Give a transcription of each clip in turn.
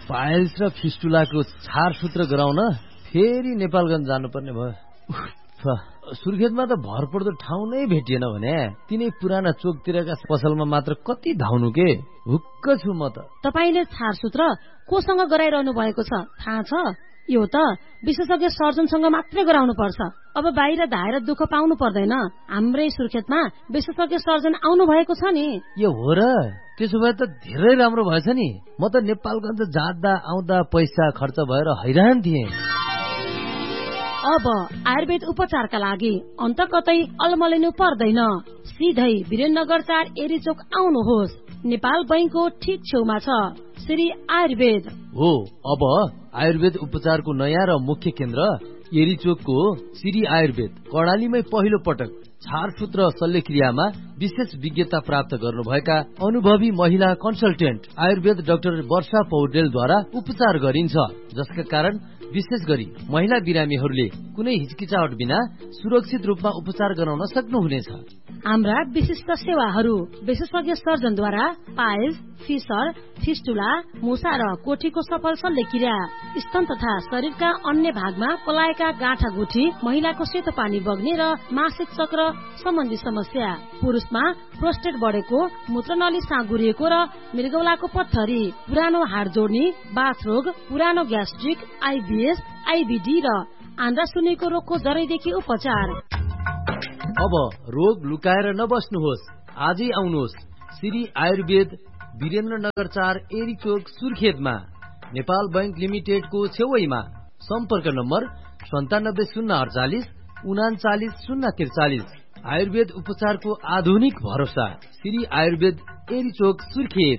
Piles र फिस्टुलाको छारसूत्र गराउन फेरि नेपालगञ्ज जानुपर्ने भयो। सुर्खेतमा त भरपर्दो ठाउँ नै भेटिएन भने तिनै पुराना चोकतिरका पसलमा मात्र कति धाउनु के। हुक्क छु म त। तपाईले छारसूत्र कोसँग गराइरहनु भएको छ थाहा छ? यो त विशेषज्ञ सर्जनसँग मात्रै गराउनु पर्छ। अब बाहिर धाएर दुःख पाउनु पर्दैन। हाम्रै सुर्खेतमा विशेषज्ञ सर्जन आउनु भएको छ नि। यो हो र? त्यसो भए त धेरै राम्रो भएछ नि। म त नेपालगञ्ज जाँदा आउँदा पैसा खर्च भएर हैरान थिएँ। अब आयुर्वेद उपचारका लागि अन्त कतै अलमलिनु पर्दैन। सिधै वीरेन्द्रनगर 4 एरीचोक आउनुहोस्। नेपाल बैंकको ठीक छेउमा छ श्री आयुर्वेद हो। अब आयुर्वेद उपचारको नयाँ र मुख्य केन्द्र एरीचोकको श्री आयुर्वेद कर्णालीमै पहिलो पटक छारसूत्र शल्यक्रियामा विशेष विज्ञता प्राप्त गर्नुभएका अनुभवी महिला कन्सल्टेन्ट आयुर्वेद डाक्टर वर्षा पौडेलद्वारा उपचार गरिन्छ, जसका कारण विशेष गरी महिला बिरामीहरूले कुनै हिचकिचाहट बिना सुरक्षित रूपमा उपचार गराउन सक्नुहुनेछ। हाम्रा विशिष्ट सेवाहरू विशेषज्ञ सर्जनद्वारा पाइल्स, फिसर, फिस्टुला, मुसा र कोठीको सफल शल्यक्रिया, स्तन तथा शरीरका अन्य भागमा पलाएका गाँठागुठी, महिलाको सेतो पानी बग्ने र मासिक चक्र सम्बन्धी समस्या, पुरुषमा प्रोस्टेट बढेको, मूत्रनली साँगुरिएको र मृगौलाको पत्थरी, पुरानो हाड जोड्ने, बाथरोग, पुरानो ग्यास्ट्रिक, आइबिएस, आइबिडी र आन्द्रा सुन्नेको रोगको जरैदेखि उपचार। अब रोग लुकाएर नबस्नुहोस्, आजै आउनुहोस् श्री आयुर्वेद वीरेन्द्रनगर 4 एरीचोक सुर्खेतमा नेपाल बैंक लिमिटेडको छेउमा। सम्पर्क नम्बर 97 048 39 043। आयुर्वेद उपचारको आधुनिक भरोसा श्री आयुर्वेद एरीचोक सुर्खेत।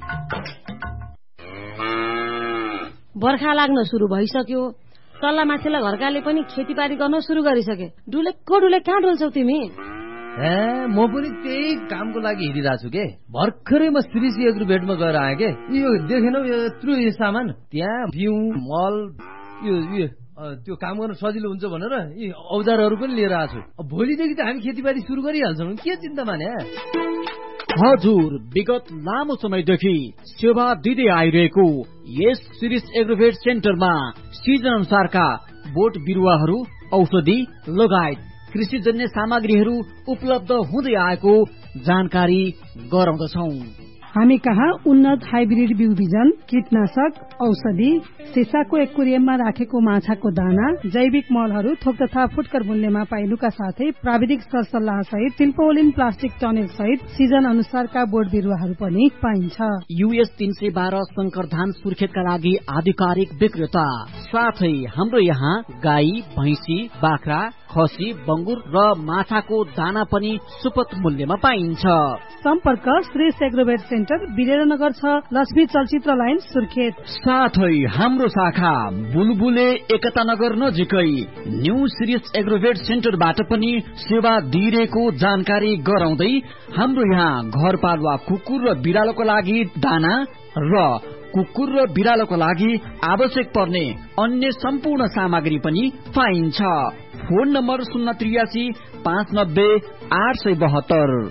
बर्खा लाग्न सुरु भइसक्यो। तल्ला माथिल्ला घरकाले पनि खेतीबारी गर्न सुरु गरिसके। डुले कहाँ डुल्छौ तिमी? म पनि त्यही कामको लागि हिँडिरहेको छु के। भर्खरै म श्री एग्रोभेटमा गएर आएँ के। यो देखेनौ यत्रो सामान, त्यहाँ बिउ मल त्यो काम गर्न सजिलो हुन्छ भनेर यी औजारहरू पनि लिएर आएको छु। भोलिदेखि त हामी खेतीबारी सुरु गरिहाल्छौँ, के चिन्ता माने। हजुर, विगत लामो समयदेखि सेवा दिँदै आइरहेको यस सिरिस एग्रोभेट सेन्टरमा सिजन अनुसारका बोट बिरुवाहरू, औषधि लगायत कृषिजन्य सामग्रीहरू उपलब्ध हुँदै आएको जानकारी गराउँदछौ। हामी कहाँ उन्नत हाइब्रिड बिउ बिजन, कीटनाशक, औषधि, सिसाको एक्वेरियममा राखेको माछाको दाना, जैविक मलहरू, थोक तथा फुटकर मूल्यमा पाइनुका साथै प्राविधिक सरसल्लाह सहित टिम्पोलिन प्लास्टिक टनेल सहित सिजन अनुसारका बोट बिरुवाहरू पनि पाइन्छ। US 312 शंकर धान सुर्खेतका लागि आधिकारिक विक्रेता। साथै हाम्रो यहाँ गाई, भैंसी, बाख्रा, खसी, बंगुर र माछाको दाना पनि सुपथ मूल्यमा पाइन्छ। सम्पर्क श्री एग्रोभेट सेन्टर वीरेन्द्रनगर 6 लक्ष्मी चलचित्र लाइन सुर्खेत। साथै हाम्रो शाखा बुलबुले एकता नगर नजिकै न्यू सिरिस एग्रोभेट सेन्टरबाट पनि सेवा दिइरहेको जानकारी गराउँदै हाम्रो यहाँ घरपालुवा कुकुर र बिरालोको लागि दाना र कुकुर र बिरालोको लागि आवश्यक पर्ने अन्य सम्पूर्ण सामग्री पनि पाइन्छ। Phone number 083 590 872।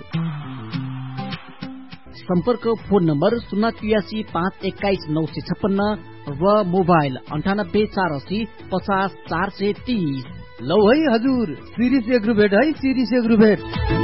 सम्पर्क फोन नम्बर 083 521 956 र मोबाइल 98 480 50 430। लौ है हजुर, सिरिस एग्रोभेट है, सिरिस एग्रोभेट।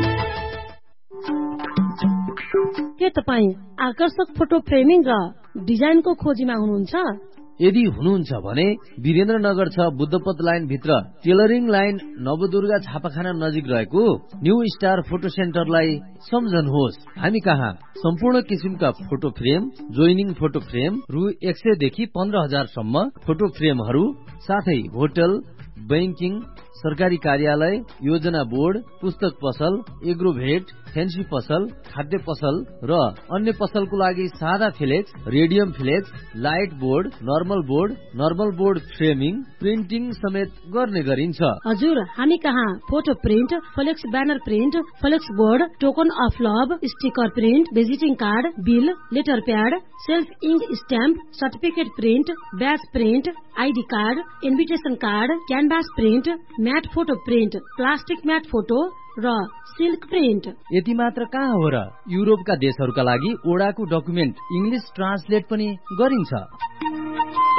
के तपाईँ आकर्षक फोटो फ्रेमिङ र डिजाइनको खोजीमा हुनुहुन्छ? यदि हुनुहुन्छ भने वीरेन्द्रनगर 6 बुद्धपथ लाइन भित्र टेलरिङ लाइन नवदुर्गा छापाखाना नजिक रहेको न्यू स्टार फोटो सेन्टरलाई सम्झनुहोस्। हामी कहाँ सम्पूर्ण किसिमका photo frame, joining photo frame रु 100 देखि 15,000 सम्म फोटो फ्रेमहरू, साथै होटल, बैंकिङ, सरकारी कार्यालय, योजना बोर्ड, पुस्तक पसल, एग्रोभेट, फेन्सी पसल, खाद्य पसल र अन्य पसलको लागि सादा flex, radium flex, light board, normal board framing, printing समेत गर्ने गरिन्छ। हजुर, हामी कहाँ photo print, flex banner print, flex board, token of love, sticker print, visiting card, bill, letter pad, self ink stamp, certificate print, ब्याज print, ID card, invitation card, canvas print, mat photo print, plastic mat photo र silk print. यति मात्र कहाँ हो र, युरोपका देशहरूका लागि ओडाको document English translate पनि गरिन्छ।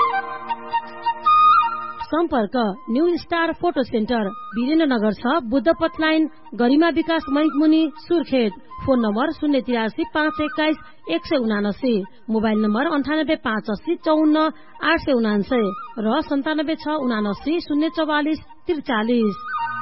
सम्पर्क new star photo centre Birendranagar 6 बुद्धपथ line गरिमा विकास मैकमुनि Surkhet. Phone number 083 521 179, mobile number 98 580 54 879 र 97 679 044 43।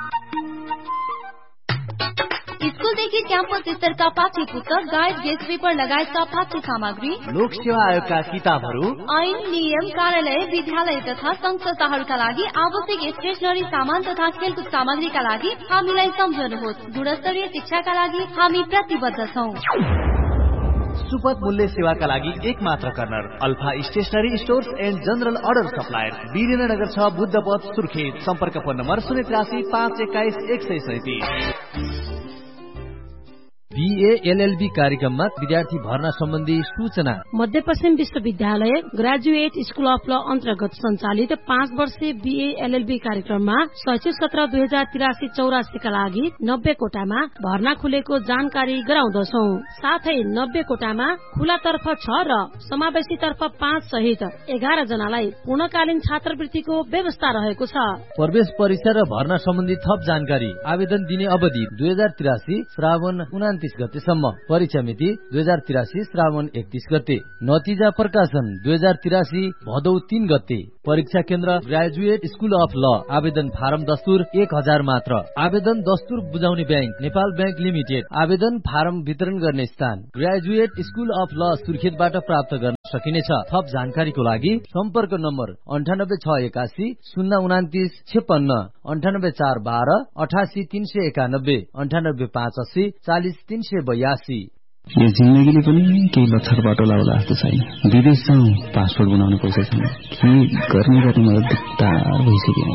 स्कूलदेखि क्याम्पस स्तरका पाठ्य पुस्तक, गाइड, गेस्ट पेपर लगायतका पाठ्य सामग्री, लोक सेवा आयोगका किताबहरू, ऐन, नियम, कार्यालय, विद्यालय तथा संघ संस्थाहरूका लागि आवश्यक स्टेशनरी सामान तथा खेलकुद सामग्रीका लागि हामीलाई सम्झनुहोस्। गुणस्तरीय शिक्षाका लागि हामी प्रतिबद्ध छौं। सुपथ मूल्य सेवाका लागि एक मात्र corner alpha stationery stores and general order supplier, Birendranagar 6 बुद्धपथ Surkhet. सम्पर्क फोन नम्बर 083 521 137। BA LLB कार्यक्रममा विद्यार्थी भर्ना सम्बन्धी सूचना। मध्यपश्चिम विश्वविद्यालय ग्रेजुएट स्कुल अफ ल अन्तर्गत सञ्चालित 5 वर्षीय BA LLB कार्यक्रममा शैक्षिक सत्र 2083-84 का लागि 90 कोटामा भर्ना खुलेको जानकारी गराउँदछौ। साथै 90 कोटामा खुलातर्फ 6 र समावेशीतर्फ 5 सहित 11 जनालाई पूर्णकालीन छात्रवृत्तिको व्यवस्था रहेको छ। प्रवेश परीक्षा र भर्ना सम्बन्धी थप जानकारी। आवेदन दिने अवधि 2083 श्रावण 29 गतेसम्म। परीक्षा मिति 2083 श्रावण 31 गते। नतिजा प्रकाशन 2083 भदौ 3 गते। परीक्षा केन्द्र ग्रेजुएट स्कुल अफ ल। आवेदन फारम दस्तुर 1000 मात्र। आवेदन दस्तुर बुझाउने ब्याङ्क नेपाल ब्याङ्क लिमिटेड। आवेदन फारम वितरण गर्ने स्थान ग्रेजुएट स्कुल अफ ल सुर्खेतबाट प्राप्त गर्न सकिनेछ। थप जानकारीको लागि सम्पर्क नम्बर 98681 029 56, 98412 88 391, 98580 40 382। यो जिन्दगीले पनि केही लक्षर बाटो लाउला जस्तो छैन। विदेश जाउँ, पासपोर्ट बनाउनु पैसा छैन। के गर्ने मलाई दिक्दार भइसक्यो।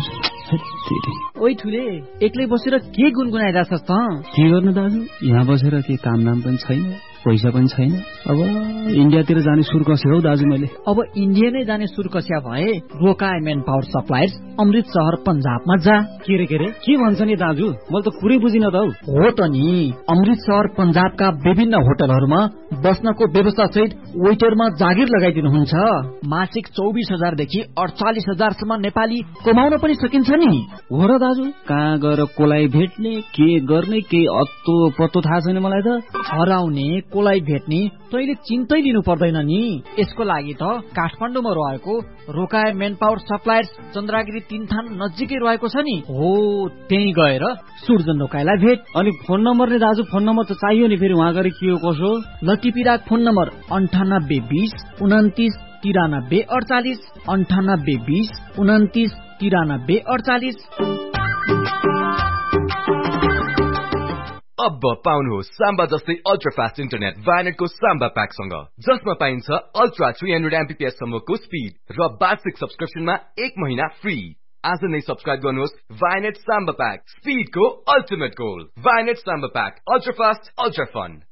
ओइ ठुले, एक्लै बसेर के गुनगुनाइरहेछस् त? के गर्नु दाजु, यहाँ बसेर के काम नाम पनि छैन, पैसा पनि छैन। अब इन्डियातिर जाने सुर कस्यो हौ दाजु मैले। अब इन्डिया नै जाने सुर कस्या भए रोकाए मेन पावर सप्लायर्स अमृतसर पन्जाबमा जा। के भन्छ नि दाजु, मैले त कुरै बुझिन त हौ। हो त नि, अमृतसर पन्जाबका विभिन्न होटलहरूमा बस्नको व्यवस्था सहित वेटरमा जागिर लगाइदिनुहुन्छ। मासिक 24,000 देखि 48,000 सम्म नेपाली कमाउन पनि सकिन्छ नि। हो र दाजु, कहाँ गएर कोलाई भेट्ने, के गर्ने, के अत्तो पत्तो थाहा छैन मलाई त। हराउने कोलाई भेट्ने तैले चिन्तै लिनु पर्दैन नि। यसको लागि त काठमाडौँमा रहेको रोकाए मेन पावर सप्लायर्स चन्द्रगिरी 3 थान नजिकै रहेको छ नि। हो, त्यही गएर सुर्जन रोकाएलाई भेट। अनि फोन नम्बर नि दाजु, फोन नम्बर त चाहियो नि, फेरि उहाँ गएर के हो कसो। लटिपिराक फोन नम्बर 9820 29 93 48, 9820 29 93 48। अब पाउनुहोस् साम्बा जस्तै अल्ट्रा फास्ट इन्टरनेट भाइनेटको साम्बा प्याकसँग, जसमा पाइन्छ अल्ट्रा 300 MBPS सम्मको स्पिड र वार्षिक सब्सक्रिप्सनमा 1 महिना फ्री। आज नै सब्सक्राइब गर्नुहोस् Vianet Samba pack, स्पिडको ultimate goal. Vianet Samba pack, ultra fast, ultra fun.